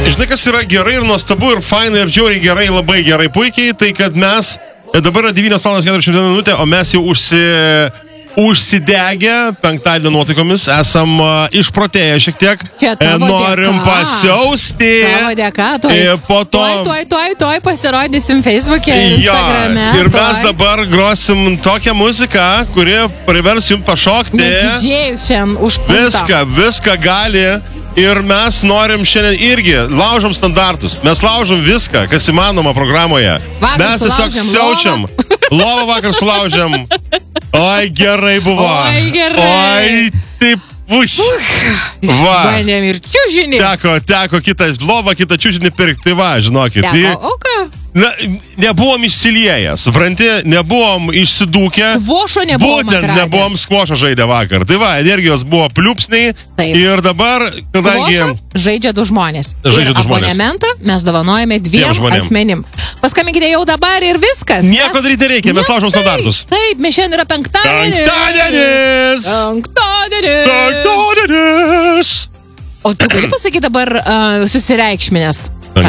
Žinai, kas yra gerai ir nuostabu ir fainai ir žiauriai gerai, labai gerai, puikiai, tai kad mes dabar yra 9:41 minutė, o mes jau užsidegę penktadienio nuotaikomis, esam išprotėję šiek tiek. Norim pasiausti. Tavo dėka, po to... Tuoj pasirodysim Facebook'e ir Instagram'e. Ir mes dabar grosim tokią muziką, kuri privers jums pašokti. Nes didžėjus šiandien užpulta. Viską gali. Ir mes norim šiandien irgi, laužom standartus. Mes laužom viską, kas įmanoma programoje. Mes tiesiog siaučiam. Lovą vakar sulaužėm. Oi, gerai buvo. Oi, taip. Bandėm ir čiužinį. Teko kitą lovą, kitą čiužinį pirkti, va, žinokit. O ką? Nebuvom išsilieję, supranti, nebuvom išsidūkę. Skvošo nebuvom atradę. Būtent nebuvom skvošo žaidę vakar. Tai va, energijos buvo pliupsniai. Taip. Ir dabar, kadangi... Skvošo žaidžia 2 žmonės. Žaidžia 2 žmonės. Abonementą mes dovanojame 2 asmenim. Paskambinkite jau dabar ir viskas. Nieko daryti nereikia, mes laužom standartus. Taip, mes šiandien yra penktadienis. Penktadienis! O tu gali pasakyti dabar susireikšminės?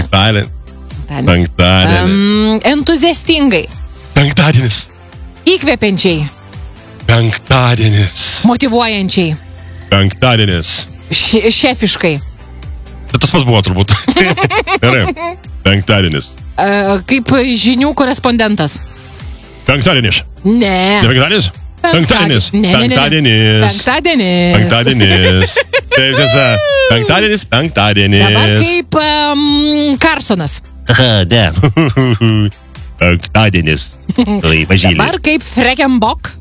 Penktadienis. Entuziastingai. Penktadienis. Įkvepiančiai. Penktadienis. Motyvuojančiai. Penktadienis. Šefiškai. Bet tas pats buvo turbūt. Gerai. Penktadienis. Kaip žinių korespondentas. Penktadienis. Ne. Ne penktadienis? Penktadienis. Penktadienis. Penktadienis. Taip, tiesa. Penktadienis. Dabar kaip Karsonas. Ne. Penktadienis. Dabar kaip Frekenbok.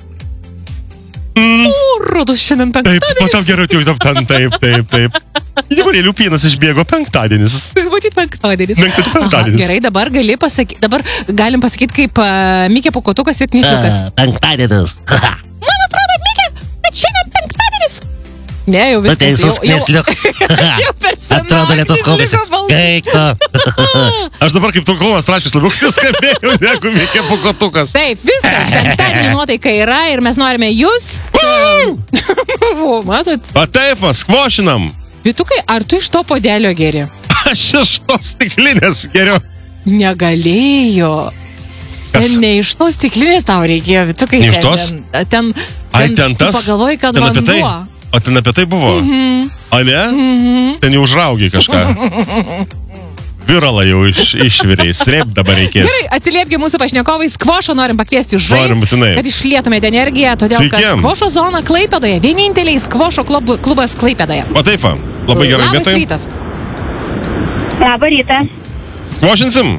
Rodos šiandien penktadienis. Taip, matau geriau, taip. Įdivarėlių pienas išbėgo penktadienis. Matyt, penktadienis. Penktadienis. Gerai, dabar galim pasakyti kaip Mikė Pūkuotukas ir Knisliukas. Penktadienis. Man atrodo, Mikė, bet šiandien penktadienis. Ne, jau viskas. Pateisus Knisliuk. Jau per seną. Atrodo, lietus kaupėsi. Kaip to? Aš dabar kaip Tulkumas Traškis labiau skambėjau negu Mikė Pūkuotukas. Taip, viskas. Penktadienį nuotaika yra ir mes norime jūs. Matot? O taip, skvošinam. Vytukai, ar tu iš to podelio geri? Aš iš tos stiklinės geriau. Negalėjo. Ne iš tos stiklinės tau reikėjo, Vytukai, šiandien. Ten tas? Pagalvojai, kad vanduo. O ten apie tai buvo? O ne? Ten jau užraugiai kažką. Viralą jau išvirėjai, srėp dabar reikės. Gerai, atsiliepkime mūsų pašnekovai, skvošo norim pakviesti žaisti, kad išlietumėte energiją, todėl kad skvošo zona Klaipėdoje, vieninteliai skvošo klubas Klaipėdoje. O taip, labai gerai. Labas rytas. Labą rytą. Skvošinsim?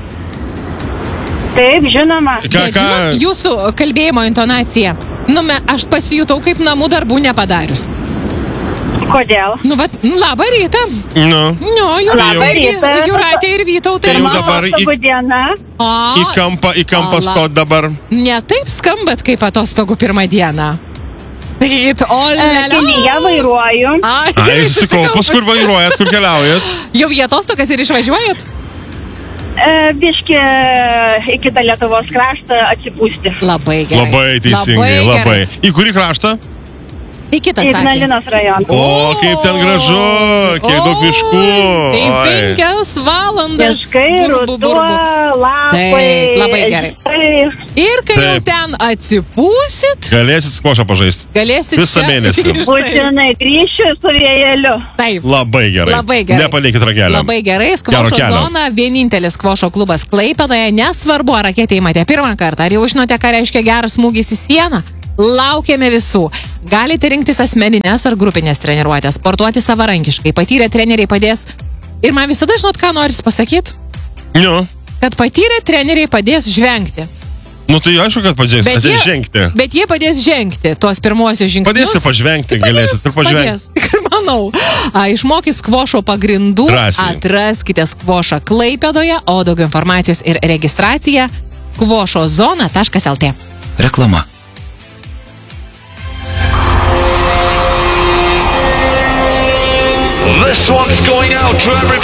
Taip, žinoma. Žinot, jūsų kalbėjimo intonacija, aš pasijutau kaip namų darbų nepadarius. Kodėl? Labą rytą. Labą rytą. Jūratė ir Vytautai. Jau dabar atostogų diena. Į kampą stot dabar. Ne taip skambat kaip atostogų pirmą dieną. Kelyje vairuoju. Susikaupus, kur vairuojat, kur keliaujat? Jau į atostogas ir išvažiuojat? Biški į kitą Lietuvos kraštą atsipūsti. Labai gerai. Labai teisingai, labai. Į kurį kraštą? Į kitą sakį. Ignalinos rajoną. O, kaip ten gražu, kiek daug miškų. Tai 5 valandas. Miškai, ruduo, lapai. Labai gerai. Ir kai jau ten atsipūsit, galėsit skvošą pažaisti. Galėsit visą mėnesį. Būtinai grįšiu su vėjeliu. Taip. Labai gerai. Nepalikit ragelio. Labai gerai. Skvošo zona, vienintelis skvošo klubas Klaipėdoje. Nesvarbu, ar raketę įmate pirmą kartą, ar jau žinote, ką reiškia geras smūgis į sieną. Laukiame visų. Galite rinktis asmeninės ar grupinės treniruotės, sportuoti savarankiškai. Patyrę treneriai padės. Ir man visada, žinot, ką noris pasakyti? Kad patyrę treneriai padės žvengti. Tai aišku, kad padės žengti. Bet jie padės žengti tuos pirmuosius žingsnius. Padėsi pažvengti, galėsit ir pažvengti. Tik manau. Išmokys skvošo pagrindų. Atraskite skvošą Klaipėdoje, o daugiau informacijos ir registracija skvošozona.lt. Reklama. This one's going out to everybody.